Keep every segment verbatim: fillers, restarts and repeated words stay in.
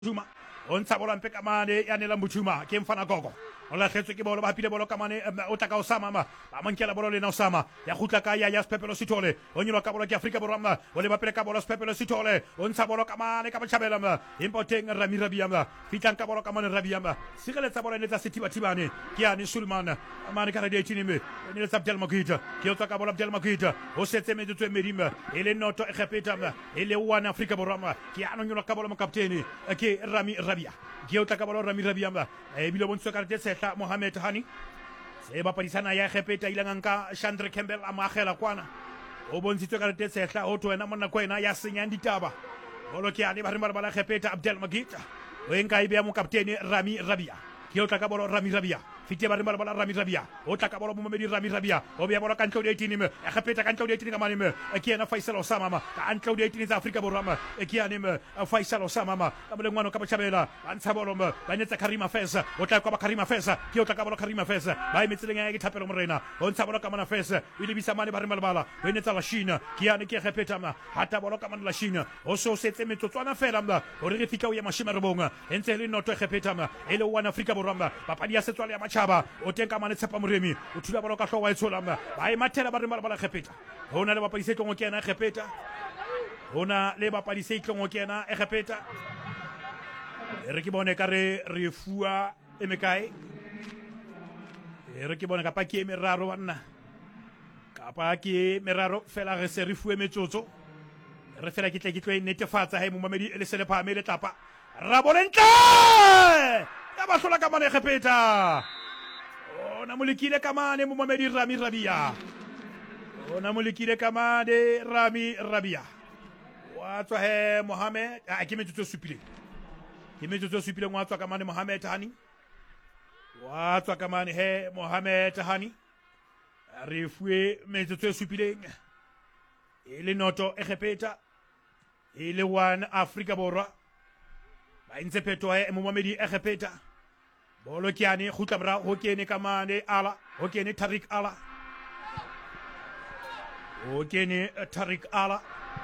Juma on sa bola mpe kamane ya nela Mbuchuma ke mfana gogo on la khetso ke bolo ba pile bolo kamane o taka Osama ma ba mankela bolo le na Osama ya khutla ka ya ya Pepelo Sitole on nyolo ka bolo ke Afrika Borama o le ba pele ka bolo Pepelo Sitole on sa bolo kamane ka bachabela ma impoteng Rami Rabiama fitan ka bolo kamane Rabiama sigale sa bolo ne tsa setiba tibane ke ani Sulman amane ka de tinime ne tsa Abdel Magita ke o taka bolo Abdel Magita o setse me tutwe merima ele noto e khapeta ele wana Afrika Borama ke ano nyolo ka bolo mo kapteni ke Rami Rabia ke o taka bolo Rami Rabiama e bilo bonso ka tse Mohamed Hani se ba padisana ya khepeta ilanganka Chandra Campbell amagela kwana o bontshitswe ka tse setla o twena monna kwena ya senyang ditaba bolo ke ani ba re ba khepeta Abdel Magita o enka ibe mo kapteni Rami Rabia ke o taka bolo Rami Rabia fite ba re ba Rami Rabia o taka bolo mo Mamedi Rami Rabia o bia bolo kan tlo eighteen me e khepeta kan tlo eighteen ka mani me ke na Faisal Osama ma kan tlo eighteen za Afrika Borama e ke ani me Faisal Osama ma ka mo ngwana ka bachabela an tsabolo me ba netsa Karima Fesa o taka ba Karima Fesa ke o taka bolo Karima Fesa ba imetsele nga ke thapelo morena o tsabolo ka mana Fesa ile bisa mane ba re malbala o netsa la China ke ani ke khepeta ma hata bolo ka mana la China o so setse metsotswana fela mla o re fika o ya mashima rebonga entse le noto khepeta ma ele wana Afrika Borama ba padi ya setswala ya machaba o tenka mane tshepa moremi o thula bolo ka hlowa e tshola mla ba e mathela ba re malbala khepeta hona le ba padise tlongo ke ena khepeta hona le ba padise tlongo ke ena e khepeta re ke bone ka re re fua e mekae re ke bone ka pa ke meraro bana ka pa ke meraro fela re se re fue metsotso re fela ke tle ke tlo e netefatsa ha mo Mamedi le sele phame le tapa rabolenta ya ba hlola ka mane khepeta ona molikile kamane mo Mamedi Rami Rabia ona molikile kamane Rami Rabia wa tswa he Mohamed a ke metsotso supile ke metsotso supile ngwa tswa kamane Mohamed Hani wa tswa kamane he Mohamed Hani re fue metsotso supileng ele noto e khepeta ele one Afrika Borwa ba intse pheto he mo Mamedi e khepeta bolo kiane khutla bra ho kene kamane ala ho kene Tariq Ala ho kene Tariq Ala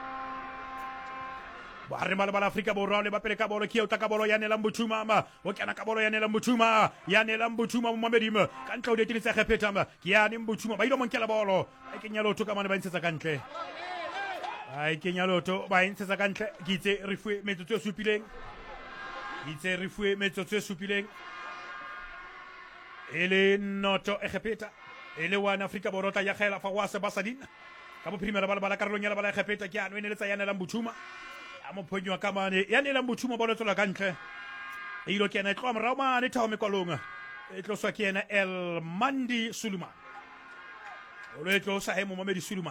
ba re mala bala Afrika Borwa le ba pele ka bolo ke o taka bolo ya nela Mbuchuma ma ho kana ka bolo ya nela Mbuchuma ya nela Mbuchuma mo Mamedi ma kan tlo de tinisa khepeta ma kiane Mbuchuma ba ilo monkela bolo ai kenya loto kamane ba intsetsa kantle ai kenya loto ba intsetsa kantle kitse re fue metsotso supileng kitse re fue metsotso supileng ele noto e khepeta ele wana Afrika Borwa ta ya khela fa wase basadina ka bo primera bala bala karolo nyala bala khepeta ke ano ene letsa yana la Mbuchuma amo phonywa kamane yana la Mbuchuma bolo tsola kantle e ilo ke na tlo mra ma ne thawo mekolonga e tlo swa ke na El Mandi Suluma o le tlo sa he mo Mamedi Suluma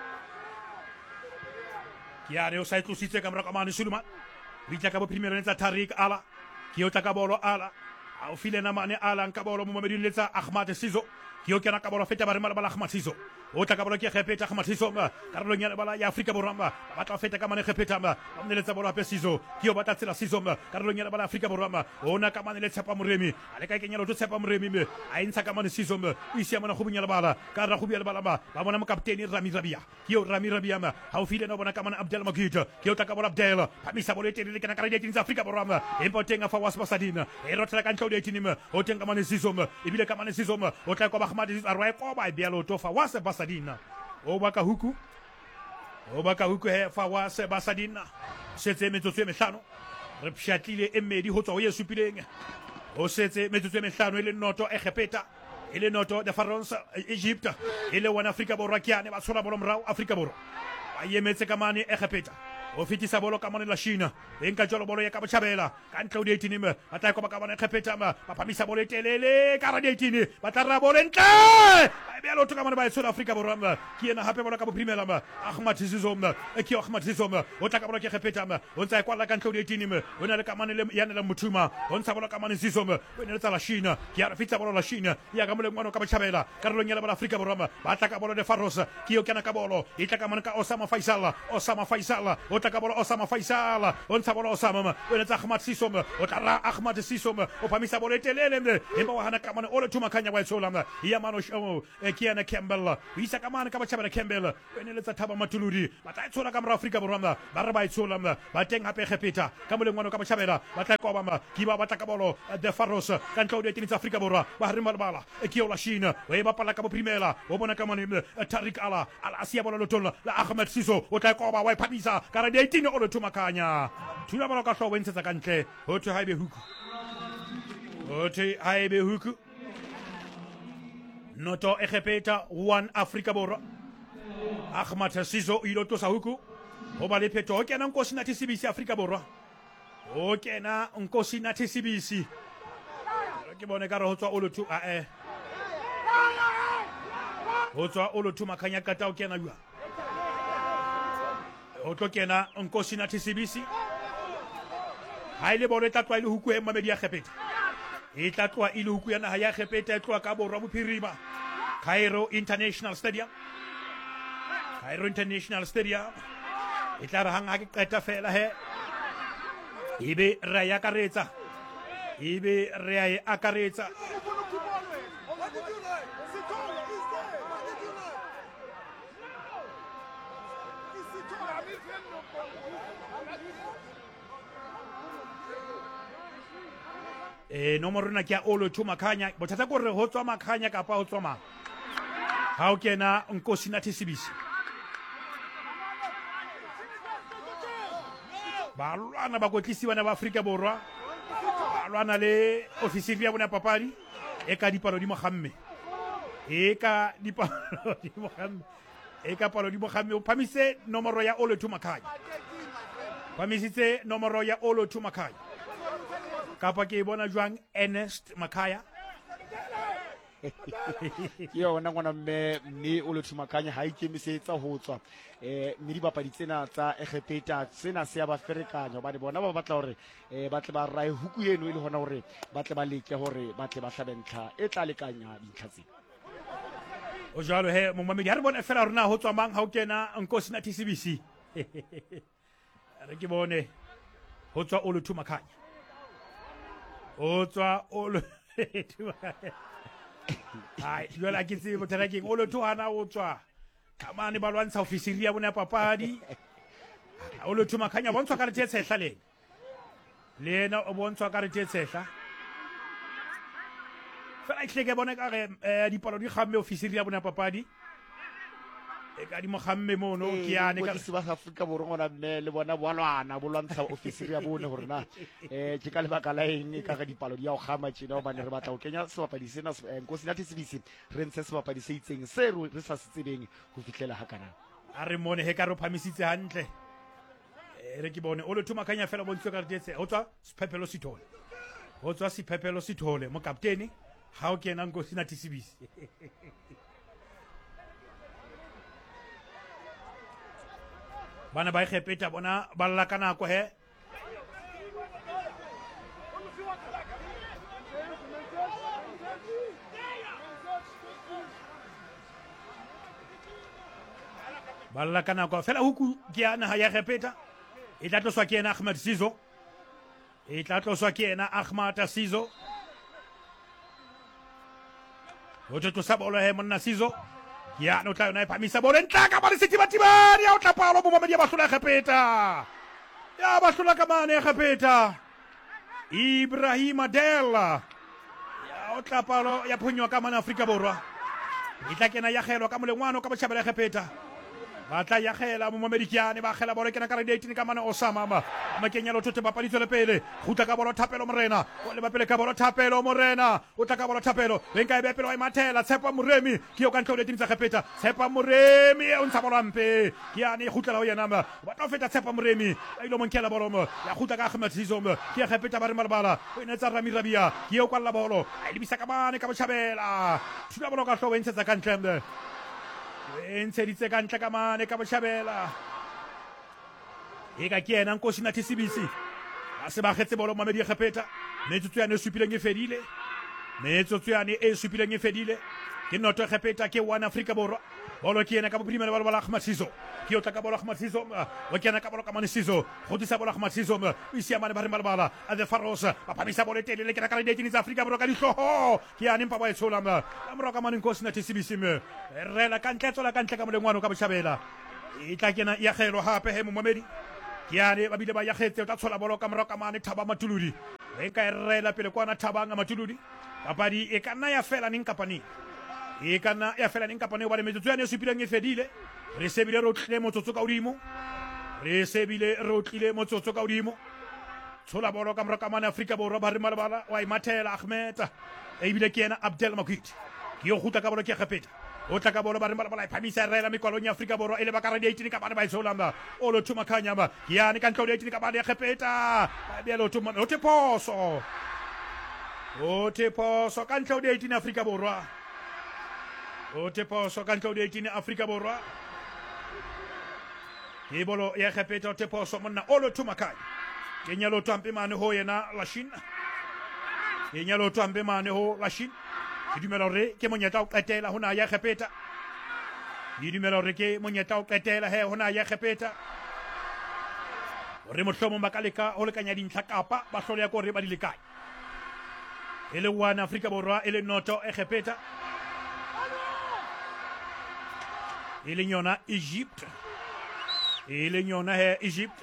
ke are o sa tlo sitse kamera kamane Suluma bitla ka bo primera letsa Tariq Ala ke o taka bolo Ala au file na mane Ala nka bolo mo Mamedi letsa Ahmad Sizo ke o kana ka bolo feta bare mala bala Ahmad Sizo o taka bolo ke khepeta Ahmad Sizo ma karolo nyana bala ya Afrika Borwa ba tla feta ka mane khepeta ma o letsa bolo pe Sizo ke o batla tsela Sizo ma karolo nyana bala Afrika Borwa o na ka mane letsa pa moremi ale ka kenya lo tsepa moremi me a intsha ka mane Sizo ma isi mana go bunyala bala ka ra go bunyala bala ba ba bona mo kapteni Rami Rabia ke o Rami Rabia ma ha o file na bona ka mane Abdel Magita ke o taka bolo Abdel pa misa bolo tele le kana ka re tinza Afrika Borwa impotenga fa wasba sadina e rotla ka ntlo de tinima o tenga mane Sizo ma ibile ka mane Sizo ma o tla ko ba Ahmad Sizo arwa ko ba bialo to fa wase basadina o baka huku o baka huku he fa wase basadina setse metsotso e mehlano re pshatlile e medi ho tswa o yesupileng o setse metsotso e mehlano ile noto e khepeta ile noto de France Egypte ile wana Afrika Borwa kiane ba tshola bolo mrao Afrika Borwa ba yemetse kamane e khepeta o fitisa bolo kamane la China e nka jolo bolo ya ka bachabela ka ntlo de eighteen me ba tla ko ba kamane khepeta ma ba phamisa bolo telele ka ra de eighteen ba tla ra bolo ntle ba be lo to kamane ba tshola Afrika Borwa ke ena hape bolo ka bo primela ma Ahmad Sizo ma e ke Ahmad Sizo ma o tla ka bolo ke khepeta ma o ntsa kwa la ka ntlo de eighteen me o na le kamane le ya nela Mbuchuma o ntsa bolo kamane Sizo ma o ne le tsa la China ke ya fitsa bolo la China ya ka mo le ngwana ka bachabela ka ro nyela ba Afrika Borwa ba tla ka bolo de Faros ke o kana ka bolo e tla kamane ka Osama Faisal Osama Faisal o tla ka bolo Osama Faisal o ntsha bolo Osama o etsa Ahmad Siso o tla ra Ahmad Siso o phamisa bolo etelele empa wa hana kamane o le thuma khanya wa itsola ya mano show e kiana Campbell o isa kamane ka batjhabela Campbell o ne letsa Thaba Matuludi ba tla itsola ka mora Afrika Borwa ba re ba itsola ba teng hape Khepeta ka molengwana ka batjhabela ba tla kwa ba ki ba batla ka bolo the Faros ka ntlo de tinitsa Afrika Borwa ba re malbala e ki ola shina o e ba pala ka bo primela o bona kamane Tariq Ala ala asia bolo lotola la Ahmed Siso o tla kwa ba wa phamisa ka re eighteen o le thuma khanya thula bolo ka hlo o ntsetsa ka ntle ho thwe haibe huku ho thwe haibe huku noto e Khepeta one Afrika Borwa Ahmad Siso ilo tosa huku ho ba le pheto o kena nkosi na tsibisi Afrika Borwa o kena nkosi na tsibisi ke bone ka re ho tswa o lo thu a eh ho tswa o lo thu makhanya kata o kena jwa o tlo kena nkosi na tsibisi ha ile bolo tla twa ile huku e mamedi ya Khepeta e tla twa ile huku ya naha ya Khepeta e tloa ka Borwa Bophirima Cairo International Stadium Cairo International Stadium e tla re hang ha ke qeta fela he ebe re ya karetsa ebe re ya akaretsa e nomoro na ke o lo thuma khanya bothata ko re ho tswa makhanya kapa ho tswa ma ha o kena nkosi na tsibisi ba lwana ba kotlisi bana ba Afrika Borwa ba lwana le ofisiri ya bona papadi e ka dipalo di Mohamme e ka dipalo di Mohamme e ka palo di Mohamme o phamise nomoro ya o lo thuma khanya phamisitse nomoro ya o lo thuma khanya kapa ke bona jwang Ernest Makaya yo na ngwana mme mme o lo thuma khanya ha ikemisetsa ho tswa eh mme di bapadi tsena tsa Khepeta tsena se ya ba ferekanya ba di bona ba batla hore eh ba tle ba rae huku eno ile hona hore ba tle ba leke hore ba tle ba hlabentlha e tla lekanya dintlha tsena o jalo he mo mamedi ha re bona fela rona ho tswa mang ha o kena nkosi na tsibisi re ke bone ho tswa o lo thuma khanya o tswa o lo ai jwale ke tse bothata ke o lo thuana o tswa kamane ba lwantsha ofisiri ya bona papadi o lo thuma khanya bontshwa ka re tsetshehla le lena o bontshwa ka re tsetshehla fela e hleke bone ka re dipalo di kgamme ofisiri ya bona papadi e ka di mogamme mono ke yane ka se ba Afrika Borwa ngwana mme le bona boalwana bo lwantsha ofisiri ya bone hore na eh ke ka lebaka la eng ka ga dipalo di ya o gama tshena ba ne re batla o kenya sebapadi sena nkosi na tsibisi re ntse sebapadi se itseng se re sa se tsebeng ho fitlela hakana a re mone he ka re phamisitse hantle re ke bone o lo thuma khanya fela bontse ka re tse ho tswa Siphephelo Sithole ho tswa Siphephelo Sithole mo kapteni ha o kena nkosi na tsibisi bana ba Khepeta bona ba lla kana ko he ba lla kana ko fela huku ke ana ha ya Khepeta e tla tloswa ke ena Ahmed Siso e tla tloswa ke ena Ahmad Siso o tlo tlosa bolo he monna Siso ya no tla yona e phamisa bolo ntla ka ba le setibatibani ya o tla palo mo mamedi ya bahlola Khepeta ya bahlola ka mane ya Khepeta Ibrahim Adela ya o tla palo ya phonywa ka mane Afrika Borwa e tla kena ya kgelwa ka molengwana ka botjhabela Khepeta ba tla ya khela mo mamedikiane ba khela bolo kena ka re eighteen ka mane Osama ma makenya lo thote papadi tsole pele gutla ka bolo Thapelo Morena o le bapele ka bolo Thapelo Morena o tla ka bolo Thapelo le nka e bepelo wa mathela Tshepa Moremi ke yo ka ntlo le tinisa Khepeta Tshepa Moremi o ntsha bolo mpe ke yane gutla la o yena ma ba tla feta Tshepa Moremi a ilo monkela bolo mo ya gutla ka Ahmed Siso ke ya Khepeta ba re malbala o ene tsa Rami Rabia ke yo kwa la bolo a libisa ka mane ka botjhabela thula bolo ka hlo wentse tsa ka ntlembe entse ditse ka ntle ka mane ka botjhabela e ka ke ena nkosi na tsibisi a se ba getse bolo mamedi Khepeta metsotso ya ne supileng e fedile metsotso yane e supileng e fedile ke noto e khepeta ke one Afrika Borwa bolo ke ena ka bophirima le bala Ahmad Sizo ke o tla ka bolo Ahmad Sizo o ke ena ka bolo ka mane Sizo go disa bolo Ahmad Sizo o isia mane ba re bala a the Faros ba phamisa bolo tele le ke ra ka le ditini tsa Afrika Borwa ka dihloho ke ane mpa ba e tshola ma amro ka mane nkosi na tsibisime rela ka ntletso la ka ntle ka molengwano ka boshabela e tla kena ya khelo hape he momamedi ke ane ba bile ba ya khetse o tla tshola bolo ka mro ka mane Thaba Matuludi e ka rela pele kwana Thabanga Matuludi papadi e kana ya fela ning kapani e kana ya fela ning kapani o ba le metsotso yane se pileng e fedile re sebile ro tlile motsotso ka odimo re sebile ro tlile motsotso ka odimo tshola bolo ka mro ka mane Afrika Borwa ba re malabala wa imathela Ahmed e bile ke ena Abdel Makwit ke o guta ka bolo ke khapeta o tla ka bolo ba re malabala e phamisa rela mikwalo nya Afrika Borwa ele ba ka ra eighteen ka bana ba isolamba o lo thuma khanya ba yani ka ntlo eighteen ka bana ya khapeta ba bia lo thuma o te poso o te poso ka ntlo eighteen Afrika Borwa o te poso ka ntlo eighteen Afrika Borwa e bolo ya khapeta o te poso monna o lo thuma khanya kenya lo tampe mane ho yena Lashin kenya lo tampe mane ho Lashin ke dumela hore ke monyetla o qetela hona ya khepeta ke dumela hore ke monyetla o qetela he hona ya khepeta hore mohlomong ba ka leka ho lekanya dintlha kapa ba hlole ya gore ba di lekanya ele one Afrika Borwa ele noto e khepeta ele nyona Egypt ele nyona he Egypt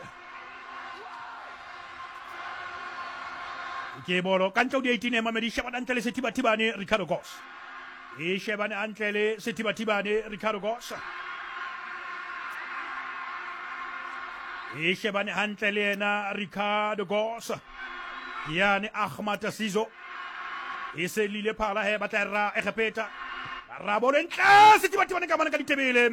ke bolo kanto di eighteen mamedi shebana antele setiba tibane Ricardo Goss e shebana antele setiba tibane Ricardo Goss e shebana antele na Ricardo Goss yani Ahmad Sizo e se lile phala he batla e khepeta ra bolentla setiba tibane ka mana ka ditebele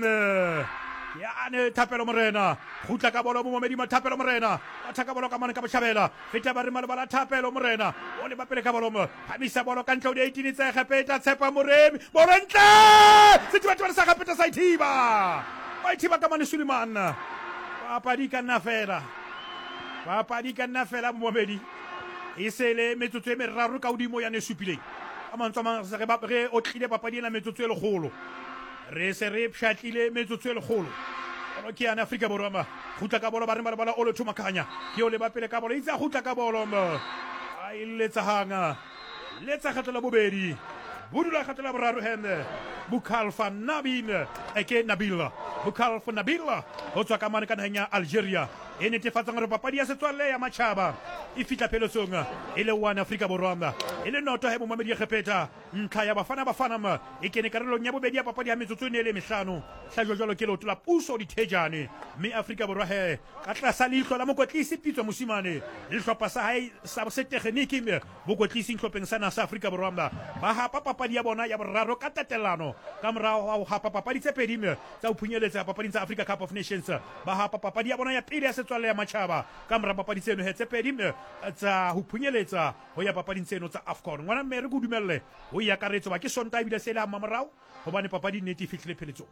yani Thapelo Morena gutla ka bolo mo mamedi Thapelo Morena a thaka bolo ka mane ka boshabela feta ba re malabala Thapelo Morena o le bapele ka bolo mo phamisa bolo ka ntlo di eighteen tsa khapeta Tshepa Moremi bolo ntle se twa twa sa khapeta sa ithiba ba ithiba ka mane Suleiman ba padi ka nna fela ba padi ka nna fela mo mamedi e sele metsotso e meraro ka odimo ya ne supile a mantso ma se re ba re o tlile papadi na metsotso e le golo re se re pshatlile metsotso e le golo o ke ana Afrika Borwa ma gutla ka bolo ba re bala o le thuma khanya ke o le ba pele ka bolo itsa gutla ka bolo ma a illetsa hanga letsa khatla bobedi budula khatla boraro hende Bukhalfa Nabil eke Nabila Bukhalfa Nabila ho tswa ka mane ka naheng ya Algeria e netefatsa gore papadi ya setswalle ya matjhaba e fitla pelosong e le one Afrika Borwa e le noto he momamedi ya khepeta ntlha ya bafana bafana ma e kene karolong ya bobedi ya papadi ya metsotso ne le mehlano hlajo jalo ke lotla puso di thejane me Afrika Borwa he ka tlasa leihlo la mokotlisi Pitso Mosimane le hlopha sa hae sa se tekniki me bokotlisi hlopeng sana sa Afrika Borwa ba hapa papadi ya bona ya boraro ka tatelano ka morao wa hapa papadi tse pedi me tsa uphunyeletsa papadi tsa Africa Cup of Nations ba hapa papadi ya bona ya pele ya setswalle ya matjhaba ka mora papadi tseno he tse pedi me tsa uphunyeletsa ho ya papadi tseno tsa AFCON ngwana mme re go dumelle ho ya karetso ba ke sonta ebile se la mamorao hobane papadi nnete fitlhile pheletsong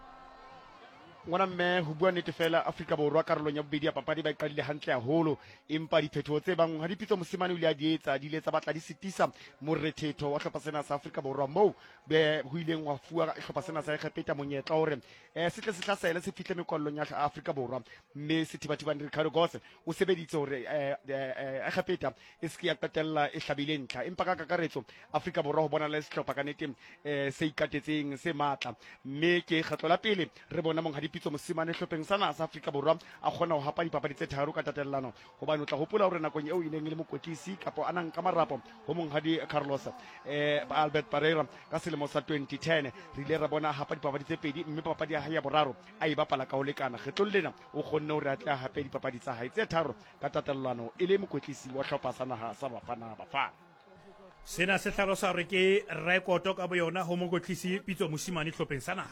ngwana mme ho bua nnete fela Afrika Borwa karolong ya bobedi ya papadi ba iqadile hantle haholo empa diphetho tse bang ha Pitso Mosimane o ile a di etsa di ile tsa batla di sitisa morethetho wa hlopha sena sa Afrika Borwa mo be ho ileng wa fuwa hlopha sena sa khepeta monyetla hore eh setle se tlasela se fihle mekwallong ya Afrika Borwa mme sethibathiba Ricardo Goss o sebeditse hore eh khepeta e ski ya qetella e hlabile ntlha empa ka kakaretso Afrika Borwa ho bona le sehlopha ka nete eh se ikatetseng se matla mme ke kgatlo la pele re bona mong Pitso Mosimane hlopeng sana sa Afrika Borwa a khona ho hapa dipapadi tse tharo ka tatellano hobane o tla hopola hore nakong eo ile le mokotlisi kapo anang ka marapo ho mong hadi Carlos eh Albert Pereira ka selemo sa twenty ten re ile ra bona hapa dipapadi tse pedi mme papadi ya hae ya boraro a e bapala ka ho lekana kgetlo lena o khonne hore a tla hape dipapadi tsa hae tse tharo ka tatellano ile mokotlisi wa hlopha sana ha sa bafana bafana sena se hlalosa hore ke rekoto ka boyona ho mokotlisi Pitso Mosimane hlopeng sana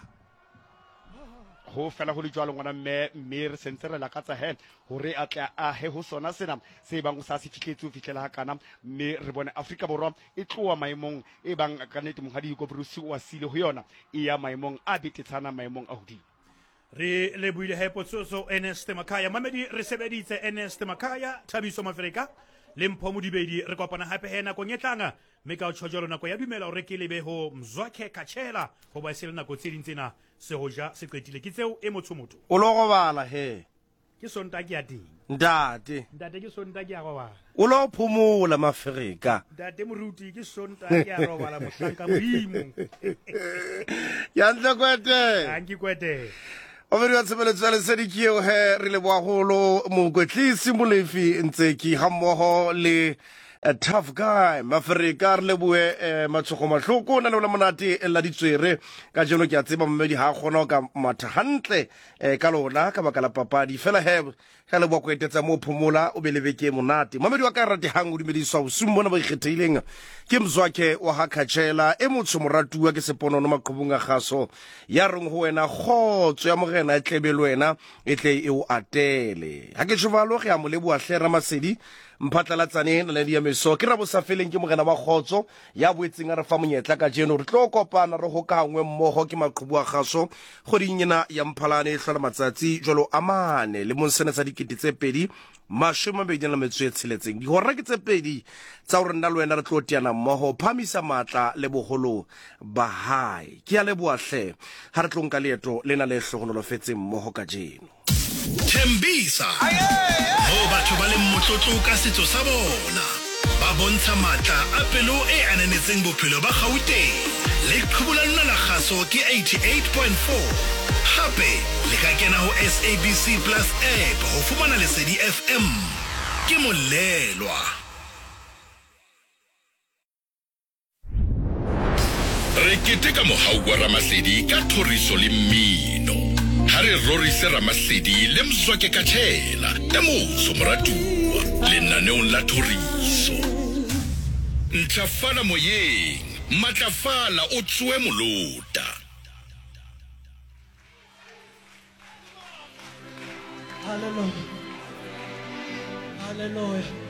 ho fela ho le jwalo ngwana mme mme re sentse re lakatsa he hore a tla a he ho sona sena se bang o sa se fihletse o fihlela hakana mme re bone Afrika Borwa e tloa maemong e bang ka nnete monghadi Hugo Bruce wa sile ho yona e ya maemong a betetsana maemong a hodimo re le buile he potsoso Ernest Makaya mamedi re sebeditse Ernest Makaya Thabiso Mafrika le mpho modibedi re kopana hape he nakong e tlang mme ka o tjho nako ya dumela o re ke lebe ho Mzwakhe Khatshela ho ba se le nako tse ding tsena se ho ja se qetile ke tseo e motho motho o lo gobala he ke sonta ke ya teng ntate ntate ke sonta ke ya robala o lo phomola Maferika ntate moruti ke sonta ke ya robala mohlanka modimo ya ntlekwete ha ke kwete o be re tshebeletso ya lesedi ke eo he re le boagolo mokwetlisi molefi ntse ke hammoho le a tough guy Maferika re leboe matshoko mahloko na le monate la ditswere ka jeno ke a tseba mmedi ha gona ka matha hantle ka lona ka baka la papadi fela he ka le bua go etetsa mo phomola o be le beke monate mmedi wa ka rate hang o dumediswa o summona ba ikgetheileng ke Mzwakhe wa ha Khatshela e motho moratuwa ke seponono maqhubung a gaso ya reng ho wena khotso ya mogena e tlebelo wena e tle e o atele ha ke tshwalo ge a mo leboa hle Ramasedi mphatlalatsane na le di meso ke ra bo sa feleng ke mogena wa khotso ya boetseng a re fa monyetla ka jeno re tlo kopana re go ka ngwe mmogo ke maqhubu a gaso go dinyena ya Mphalane e hlola matsatsi jolo amane le monsene sa dikete tse pedi mashome mabedi le metso e tsheletseng di hora ke tse pedi tsa gore nna le wena re tlo tiana mmogo phamisa matla le bogolo ba hae ke ya le boahle ha re tlonka leeto le na le hlogonolo fetseng mmogo ka jeno Thembisa ho batho ba le motlotlo ka setso sa bona ba bontsha matla a pelo e ananetseng bophelo ba Gauteng le qhubula nna la gaso ke eighty-eight point four hape le ka kena ho S A B C Plus app ho fumana lesedi F M ke molelwa re keteka mohau wa Ramasedi ka thoriso le mmino ha re rorise Ramasedi le Mzwakhe Khatshela e motho moratuwa lenaneong la thoriso ntlafala moyeng matlafala o tswe molota Hallelujah. Hallelujah.